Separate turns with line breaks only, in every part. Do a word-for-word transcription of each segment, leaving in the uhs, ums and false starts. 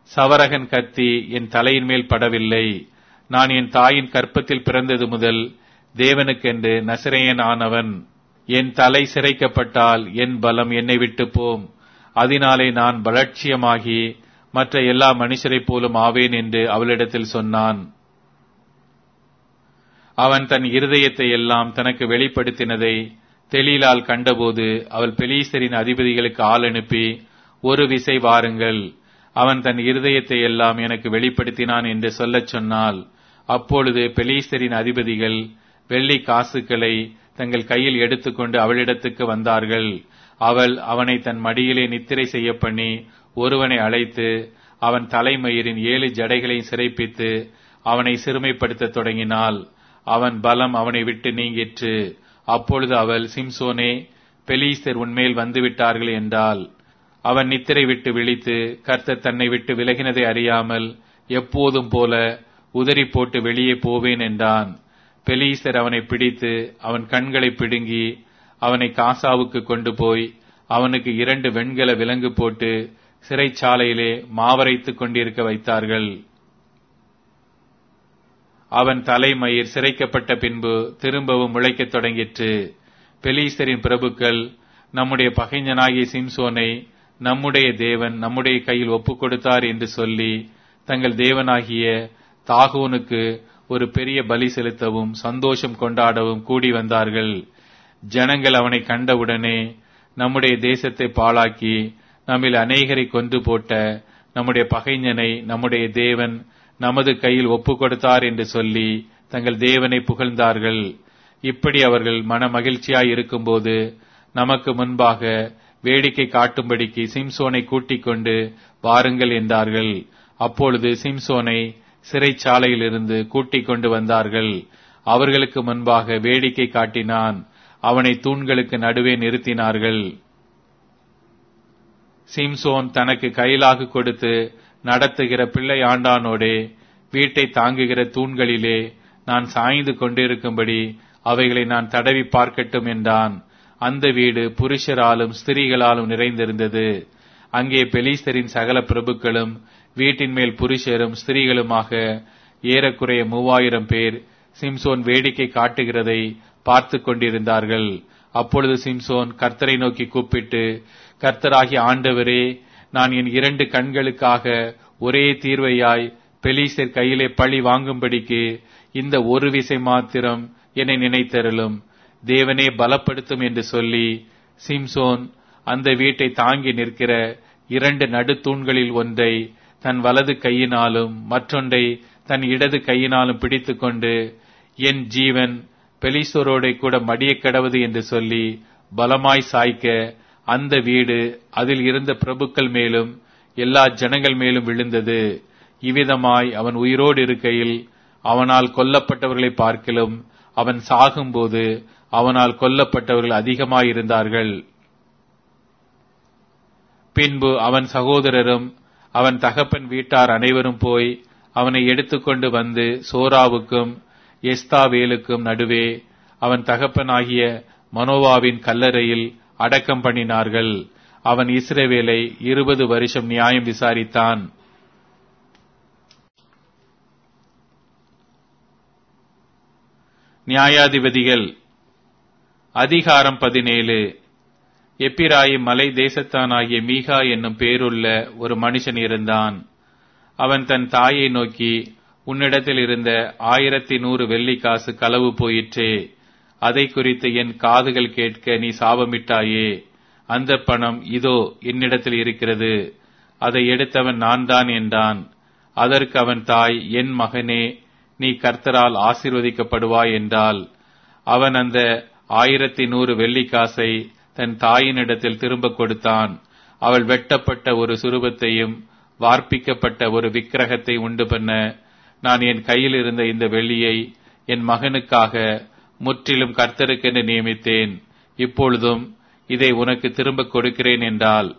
சவரகன் கத்தி என் தலையின் மேல் படவில்லை. நான் என் தாயின் கற்பத்தில் பிறந்தது முதல் தேவனுக்கென்று நசரேயன் ஆனவன். என் தலை சிரைக்கப்பட்டால் என் பலம் என்னை விட்டு போம். அதனாலே நான் பலட்சியமாகி மற்ற எல்லா மனுஷரைப் போலும் ஆவேன் என்று அவளிடத்தில் சொன்னான். அவன் தன் இருதயத்தை எல்லாம் தனக்கு வெளிப்படுத்தினதை தெலீலால் கண்டபோது அவள் பெலீஸ்தரின் அதிபதிகளுக்கு ஆள் அனுப்பி, ஒரு விசை வாருங்கள், அவன் தன் இருதயத்தை எல்லாம் எனக்கு வெளிப்படுத்தினான் என்று சொல்லச் சொன்னாள். அப்பொழுது பெலீஸ்தரின் அதிபதிகள் வெள்ளி காசுகளை தங்கள் கையில் எடுத்துக்கொண்டு அவளிடத்துக்கு வந்தார்கள். அவள் அவனை தன் மடியிலே நித்திரை செய்ய பண்ணி ஒருவனை அழைத்து அவன் தலைமயிரின் ஏழு ஜடைகளை சிறைப்பித்து அவனை சிறுமைப்படுத்த தொடங்கினாள். அவன் பலம் அவனை விட்டு நீங்கிற்று. அப்பொழுது அவள், சிம்சோனே, பெலீஸ்தர் உன்மேல் வந்துவிட்டார்கள் என்றாள். அவன் நித்திரை விட்டு விழித்து, கர்த்தர் தன்னை விட்டு விலகினதை அறியாமல் எப்போதும் போல உதறி போட்டு வெளியே போவேன் என்றான். பெலீஸ்தர் அவனை பிடித்து அவன் கண்களை பிடுங்கி அவனை காசாவுக்கு கொண்டு போய் அவனுக்கு இரண்டு வெண்கல விலங்கு போட்டு சிறைச்சாலையிலே மாவரைத்துக் கொண்டிருக்க வைத்தார்கள். அவன் தலைமயிர் சிரைக்கப்பட்ட பின்பு திரும்பவும் முளைக்கத் தொடங்கிற்று. பெலீஸ்தரின் பிரபுக்கள், நம்முடைய பகைஞனாகிய சிம்சோனை நம்முடைய தேவன் நம்முடைய கையில் ஒப்புக் கொடுத்தார் என்று சொல்லி தங்கள் தேவனாகிய தாகோனுக்கு ஒரு பெரிய பலி செலுத்தவும் சந்தோஷம் கொண்டாடவும் கூடி வந்தார்கள். ஜனங்கள் அவனை கண்டவுடனே, நம்முடைய தேசத்தை பாழாக்கி நம்மில் அநேகரை கொன்று போட்ட நம்முடைய பகைஞனை நம்முடைய தேவன் நமது கையில் ஒப்புக் கொடுத்தார் என்று சொல்லி தங்கள் தேவனை புகழ்ந்தார்கள். இப்படி அவர்கள் மன மகிழ்ச்சியாய் இருக்கும்போது நமக்கு முன்பாக வேடிக்கை காட்டும்படிக்கு சிம்சோனை கூட்டிக் கொண்டு வாருங்கள் என்றார்கள். அப்பொழுது சிம்சோனை சிறைச்சாலையில் இருந்து கூட்டிக் கொண்டு வந்தார்கள். அவர்களுக்கு முன்பாக வேடிக்கை காட்டினான். அவனை தூண்களுக்கு நடுவே நிறுத்தினார்கள். சிம்சோன் தனக்கு கையிலாக கொடுத்து நடத்துகிற பிள்ளை ஆண்டானோடே, வீட்டை தாங்குகிற தூண்களிலே நான் சாய்ந்து கொண்டிருக்கும்படி அவைகளை நான் தடவி பார்க்கட்டும் என்றான். அந்த வீடு புருஷராலும் ஸ்திரீகளாலும் நிறைந்திருந்தது. அங்கே பெலீஸ்தரின் சகல பிரபுக்களும் வீட்டின் மேல் புருஷரும் ஸ்திரீகளுமாக ஏறக்குறைய மூவாயிரம் பேர் சிம்சோன் வேடிக்கை காட்டுகிறதை பார்த்து கொண்டிருந்தார்கள். அப்பொழுது சிம்சோன் கர்த்தரை நோக்கி கூப்பிட்டு, கர்த்தராகிய ஆண்டவரே, நான் என் இரண்டு கண்களுக்காக ஒரே தீர்வையாய் பெலீஸ்தர் கையிலே பழி வாங்கும்படிக்கு இந்த ஒரு விசை மாத்திரம் என்னை நினைத்தருளும். தேவனே பலப்படுத்தும் என்று சொல்லி சிம்சோன் அந்த வீட்டை தாங்கி நிற்கிற இரண்டு நடுத்தூண்களில் ஒன்றை தன் வலது கையினாலும் மற்றொன்றை தன் இடது கையினாலும் பிடித்துக் கொண்டு, என் ஜீவன் பெலிஸ்தரோடே கூட மடிய கடவது என்று சொல்லி பலமாய் சாய்க்க அந்த வீடு அதில் இருந்த பிரபுக்கள் மேலும் எல்லா ஜனங்கள் மேலும் விழுந்தது. இவ்விதமாய் அவன் உயிரோடு இருக்கையில் அவனால் கொல்லப்பட்டவர்களை பார்க்கிலும் அவன் சாகும்போது அவனால் கொல்லப்பட்டவர்கள் அதிகமாயிருந்தார்கள். பின்பு அவன் சகோதரரும் அவன் தகப்பன் வீட்டார் அனைவரும் போய் அவனை எடுத்துக்கொண்டு வந்து சோராவுக்கும் எஸ்தாவேலுக்கும் நடுவே அவன் தகப்பனாகிய மனோவாவின் கல்லறையில் அடக்கம் பண்ணினார்கள். அவன் இஸ்ரவேலை இருபது வருஷம் நியாயம் விசாரித்தான். நியாயாதிபதிகள் அதிகாரம் பதினேழு. எப்பிராயிம் மலை தேசத்தானாகிய மீகா என்னும் பேருள்ள ஒரு மனுஷன் இருந்தான். அவன் தன் தாயை நோக்கி, உன்னிடத்தில் இருந்த ஆயிரத்தி நூறு வெள்ளிக்காசு களவு போயிற்றே, அதை குறித்து என் காதுகள் கேட்க நீ சாபமிட்டாயே. அந்த பணம் இதோ என்னிடத்தில் இருக்கிறது, அதை எடுத்தவன் நான் தான் என்றான். அதற்கு அவன் தாய், என் மகனே, நீ கர்த்தரால் ஆசீர்வதிக்கப்படுவாய் என்றாள். அவன் அந்த ஆயிரத்தி நூறு வெள்ளிக்காசை தன் தாயினிடத்தில் திரும்ப கொடுத்தான். அவள் வெட்டப்பட்ட ஒரு சுரூபத்தையும் வார்ப்பிக்கப்பட்ட ஒரு விக்கிரகத்தை உண்டு பண்ண, நான் என் கையில் இருந்த இந்த வெள்ளியை என் மகனுக்காக முற்றிலும் கர்த்தருக்கென்று நியமித்தேன். இப்பொழுதும் இதை உனக்கு திரும்ப கொடுக்கிறேன் என்றாள்.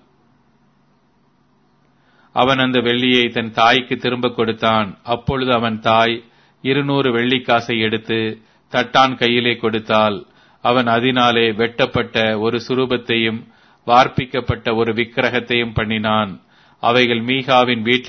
அவன் அந்த வெள்ளியை தன் தாய்க்கு திரும்ப கொடுத்தான். அப்பொழுது அவன் தாய் இருநூறு வெள்ளிக்காசை எடுத்து தட்டான் கையிலே கொடுத்தாள். அவன் அதனாலே வெட்டப்பட்ட ஒரு சுரூபத்தையும் வார்ப்பிக்கப்பட்ட ஒரு விக்கிரகத்தையும் பண்ணினான். அவைகள் மீகாவின் வீட்டில்